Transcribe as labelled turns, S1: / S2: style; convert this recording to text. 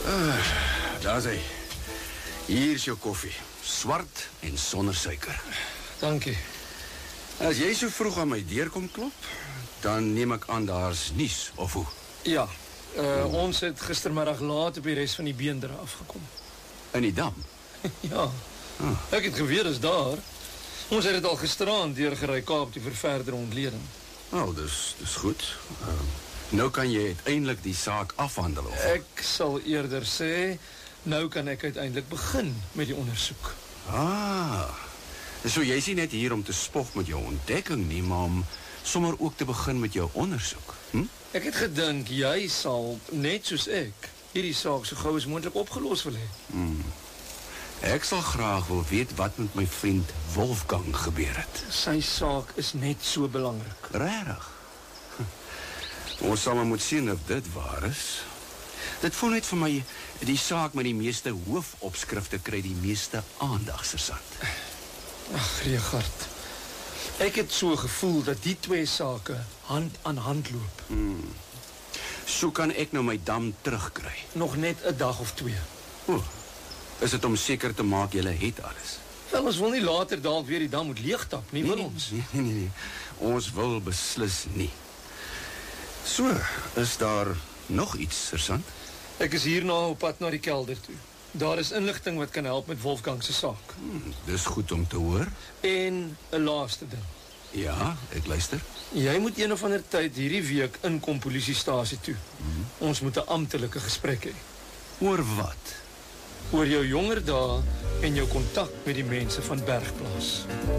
S1: Daar is hy. Hier is jou koffie. Swart en sonder suiker.
S2: Dankie.
S1: As jy so vroeg aan my deur kom klop, dan neem ek aan daar's nuus, of hoe?
S2: Ja, ons het gistermiddag laat op die res van die beendere afgekom.
S1: In die dam?
S2: Ja, ek het geweet is daar. Ons het dit al gisteraan deurgery Kaap toe vir verdere ontleding.
S1: Dis goed. Nou kan jy uiteindelik die saak afhandel, of?
S2: Ek sal eerder sê, nou kan ek uiteindelik begin met die ondersoek.
S1: So jy is nie net hier om te spog met jou ontdekking nie, maar om sommer ook te begin met jou ondersoek.
S2: Ek het gedink, jy sal, net soos ek, hierdie saak so gauw as moontlik opgelos wil hê.
S1: Ek sal graag wil weet wat met my vriend Wolfgang gebeur het.
S2: Sy saak is net so belangrik.
S1: Regtig? Ons sal maar moet sien of dit waar is. Dit voel net vir my, die saak met die meeste hoofopskrifte kry die meeste aandag, sergeant.
S2: Ag, Richard. Ek het so gevoel dat die twee sake hand aan hand loop.
S1: So kan ek nou my dam terugkry.
S2: Nog net 'n dag of 2.
S1: Is dit om seker te maak julle het alles?
S2: Wel, ons wil nie later dalk weer die dam moet leegtap, nie wil ons?
S1: Nee. Ons wil beslis nie. So, is daar nog iets, sergeant?
S2: Ek is hierna op pad na die kelder toe. Daar is inligting wat kan help met Wolfgang se saak.
S1: Dis goed om te hoor.
S2: En 'n laaste ding.
S1: Ja, ek luister.
S2: Jy moet een of ander tyd hierdie week inkom polisiestasie toe. Ons moet 'n amptelike gesprek hê.
S1: Oor wat?
S2: Oor jou jonger dae en jou kontak met die mense van Bergplaas.